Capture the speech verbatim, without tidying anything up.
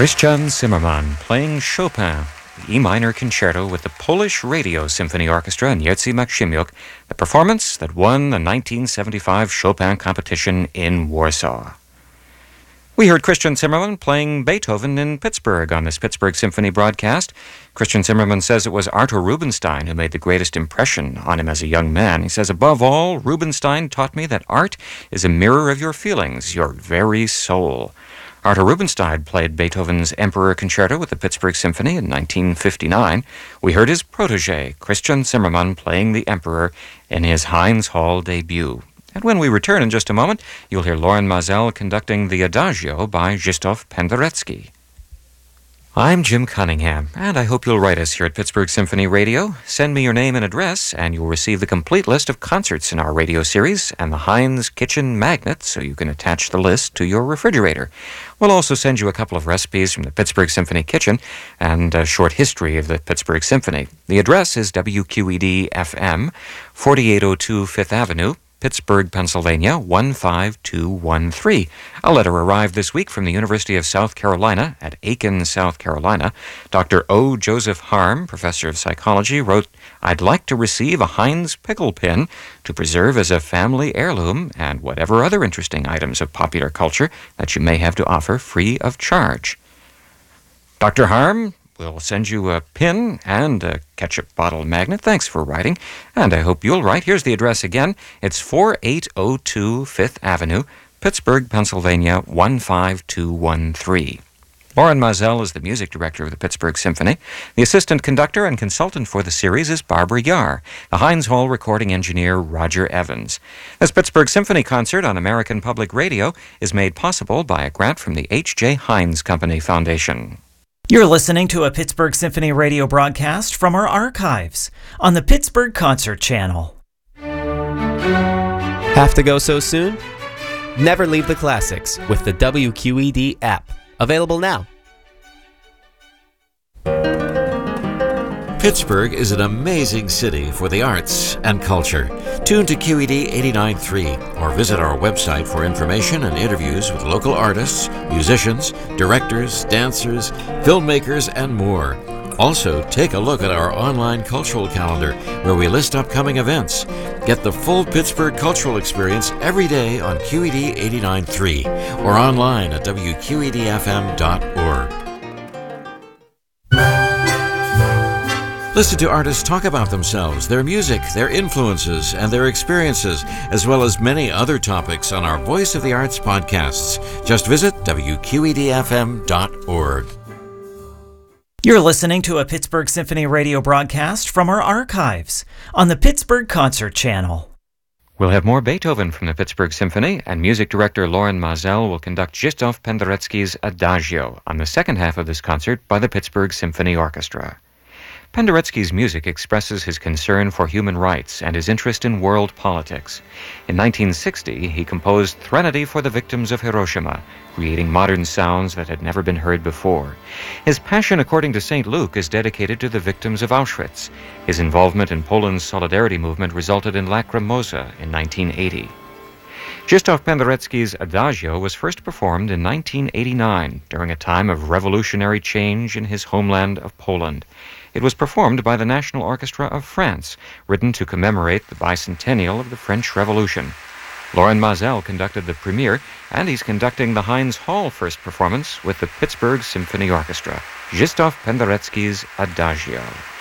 Christian Zimmermann playing Chopin, the E minor concerto with the Polish Radio Symphony Orchestra and Jerzy Maksymyuk, the performance that won the nineteen seventy-five Chopin competition in Warsaw. We heard Christian Zimmermann playing Beethoven in Pittsburgh on this Pittsburgh Symphony broadcast. Christian Zimmermann says it was Arthur Rubinstein who made the greatest impression on him as a young man. He says, above all, Rubinstein taught me that art is a mirror of your feelings, your very soul. Arthur Rubinstein played Beethoven's Emperor Concerto with the Pittsburgh Symphony in nineteen fifty-nine. We heard his protege, Christian Zimmermann, playing the Emperor in his Heinz Hall debut. And when we return in just a moment, you'll hear Loren Maazel conducting the Adagio by Zdzisław Penderecki. I'm Jim Cunningham, and I hope you'll write us here at Pittsburgh Symphony Radio. Send me your name and address, and you'll receive the complete list of concerts in our radio series and the Heinz Kitchen Magnet, so you can attach the list to your refrigerator. We'll also send you a couple of recipes from the Pittsburgh Symphony Kitchen and a short history of the Pittsburgh Symphony. The address is W Q E D F M, forty-eight oh two Fifth Avenue, Pittsburgh, Pennsylvania, one five two one three. A letter arrived this week from the University of South Carolina at Aiken, South Carolina. Doctor O. Joseph Harm, professor of psychology, wrote, I'd like to receive a Heinz pickle pin to preserve as a family heirloom and whatever other interesting items of popular culture that you may have to offer free of charge. Doctor Harm, we'll send you a pin and a ketchup bottle magnet. Thanks for writing, and I hope you'll write. Here's the address again. It's forty-eight oh two Fifth Avenue, Pittsburgh, Pennsylvania, one five two one three. Loren Maazel is the music director of the Pittsburgh Symphony. The assistant conductor and consultant for the series is Barbara Yar. The Heinz Hall recording engineer, Roger Evans. This Pittsburgh Symphony concert on American Public Radio is made possible by a grant from the H J. Heinz Company Foundation. You're listening to a Pittsburgh Symphony radio broadcast from our archives on the Pittsburgh Concert Channel. Have to go so soon? Never leave the classics with the W Q E D app. Available now. Pittsburgh is an amazing city for the arts and culture. Tune to Q E D eighty-nine point three or visit our website for information and interviews with local artists, musicians, directors, dancers, filmmakers, and more. Also, take a look at our online cultural calendar where we list upcoming events. Get the full Pittsburgh cultural experience every day on Q E D eighty-nine point three or online at W Q E D F M dot org. Listen to artists talk about themselves, their music, their influences, and their experiences, as well as many other topics on our Voice of the Arts podcasts. Just visit W Q E D F M dot org. You're listening to a Pittsburgh Symphony radio broadcast from our archives on the Pittsburgh Concert Channel. We'll have more Beethoven from the Pittsburgh Symphony, and music director Loren Maazel will conduct Zdzisław Penderecki's Adagio on the second half of this concert by the Pittsburgh Symphony Orchestra. Penderecki's music expresses his concern for human rights and his interest in world politics. In nineteen sixty, he composed Threnody for the Victims of Hiroshima, creating modern sounds that had never been heard before. His passion, according to Saint Luke, is dedicated to the victims of Auschwitz. His involvement in Poland's Solidarity movement resulted in Lacrimosa in nineteen eighty. Zdzisław Penderecki's Adagio was first performed in nineteen eighty-nine, during a time of revolutionary change in his homeland of Poland. It was performed by the National Orchestra of France, written to commemorate the bicentennial of the French Revolution. Loren Maazel conducted the premiere, and he's conducting the Heinz Hall first performance with the Pittsburgh Symphony Orchestra. Zdzisław Penderecki's Adagio.